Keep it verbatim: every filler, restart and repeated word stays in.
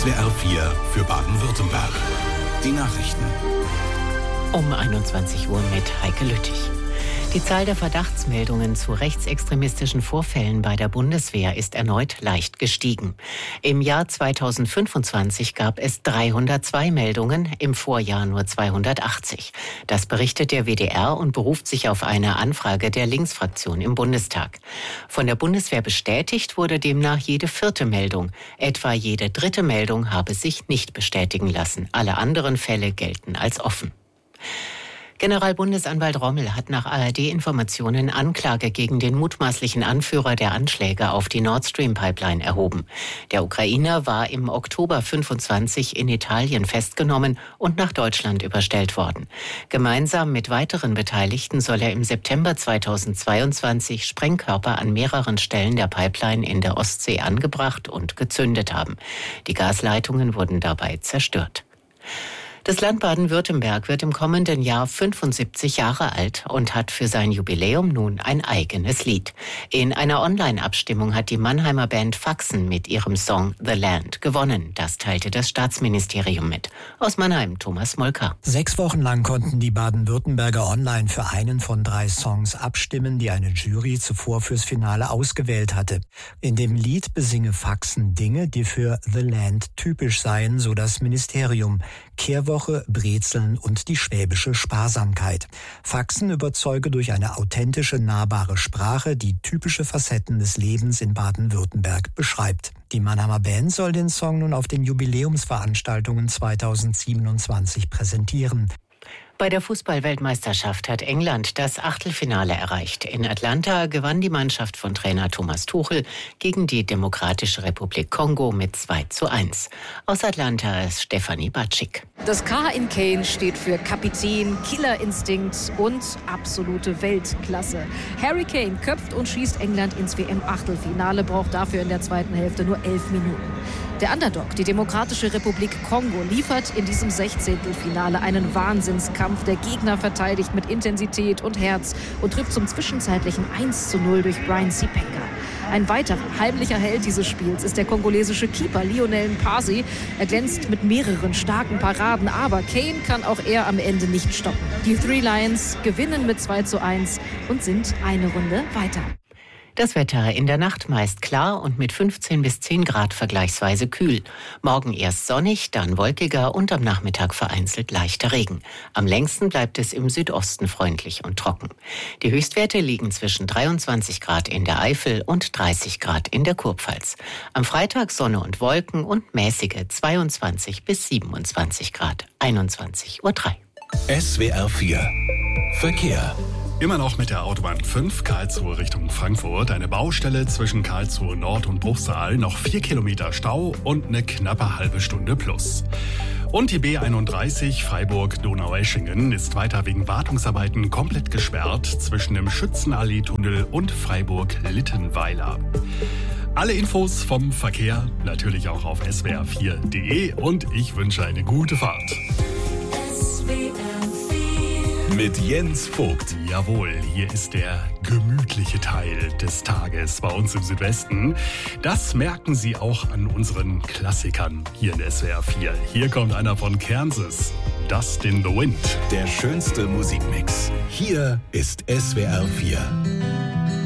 S W R vier für Baden-Württemberg. Die Nachrichten. Um einundzwanzig Uhr mit Heike Lüttich. Die Zahl der Verdachtsmeldungen zu rechtsextremistischen Vorfällen bei der Bundeswehr ist erneut leicht gestiegen. Im Jahr zweitausendfünfundzwanzig gab es dreihundertzwei Meldungen, im Vorjahr nur zweihundertachtzig. Das berichtet der W D R und beruft sich auf eine Anfrage der Linksfraktion im Bundestag. Von der Bundeswehr bestätigt wurde demnach jede vierte Meldung. Etwa jede dritte Meldung habe sich nicht bestätigen lassen. Alle anderen Fälle gelten als offen. Generalbundesanwalt Rommel hat nach A R D-Informationen Anklage gegen den mutmaßlichen Anführer der Anschläge auf die Nord Stream-Pipeline erhoben. Der Ukrainer war im Oktober fünfundzwanzig in Italien festgenommen und nach Deutschland überstellt worden. Gemeinsam mit weiteren Beteiligten soll er im September zweitausendzweiundzwanzig Sprengkörper an mehreren Stellen der Pipeline in der Ostsee angebracht und gezündet haben. Die Gasleitungen wurden dabei zerstört. Das Land Baden-Württemberg wird im kommenden Jahr fünfundsiebzig Jahre alt und hat für sein Jubiläum nun ein eigenes Lied. In einer Online-Abstimmung hat die Mannheimer Band Faxen mit ihrem Song The Land gewonnen. Das teilte das Staatsministerium mit. Aus Mannheim, Thomas Molker. Sechs Wochen lang konnten die Baden-Württemberger online für einen von drei Songs abstimmen, die eine Jury zuvor fürs Finale ausgewählt hatte. In dem Lied besinge Faxen Dinge, die für The Land typisch seien, so das Ministerium. Kehrwoche, Brezeln und die schwäbische Sparsamkeit. Faxen überzeuge durch eine authentische, nahbare Sprache, die typische Facetten des Lebens in Baden-Württemberg beschreibt. Die Mannheimer Band soll den Song nun auf den Jubiläumsveranstaltungen zweitausendsiebenundzwanzig präsentieren. Bei der Fußball-Weltmeisterschaft hat England das Achtelfinale erreicht. In Atlanta gewann die Mannschaft von Trainer Thomas Tuchel gegen die Demokratische Republik Kongo mit zwei zu eins. Aus Atlanta ist Stefanie Batschik. Das K in Kane steht für Kapitän, Killerinstinkt und absolute Weltklasse. Harry Kane köpft und schießt England ins W M-Achtelfinale, braucht dafür in der zweiten Hälfte nur elf Minuten. Der Underdog, die Demokratische Republik Kongo, liefert in diesem Sechzehntelfinale einen Wahnsinnskampf. Der Gegner verteidigt mit Intensität und Herz und trifft zum zwischenzeitlichen eins zu null durch Brian Sipenga. Ein weiterer heimlicher Held dieses Spiels ist der kongolesische Keeper Lionel Mpasi. Er glänzt mit mehreren starken Paraden, aber Kane kann auch er am Ende nicht stoppen. Die Three Lions gewinnen mit zwei zu eins und sind eine Runde weiter. Das Wetter in der Nacht meist klar und mit fünfzehn bis zehn Grad vergleichsweise kühl. Morgen erst sonnig, dann wolkiger und am Nachmittag vereinzelt leichter Regen. Am längsten bleibt es im Südosten freundlich und trocken. Die Höchstwerte liegen zwischen dreiundzwanzig Grad in der Eifel und dreißig Grad in der Kurpfalz. Am Freitag Sonne und Wolken und mäßige zweiundzwanzig bis siebenundzwanzig Grad. einundzwanzig Uhr drei. S W R vier Verkehr. Immer noch mit der Autobahn fünf, Karlsruhe Richtung Frankfurt. Eine Baustelle zwischen Karlsruhe Nord und Bruchsal. Noch vier Kilometer Stau und eine knappe halbe Stunde plus. Und die B einunddreißig Freiburg-Donaueschingen ist weiter wegen Wartungsarbeiten komplett gesperrt zwischen dem Schützenallee-Tunnel und Freiburg-Littenweiler. Alle Infos vom Verkehr natürlich auch auf S W R vier Punkt de und ich wünsche eine gute Fahrt. Mit Jens Vogt. Jawohl, hier ist der gemütliche Teil des Tages bei uns im Südwesten. Das merken Sie auch an unseren Klassikern hier in S W R vier. Hier kommt einer von Kansas, Dust in the Wind. Der schönste Musikmix. Hier ist S W R vier.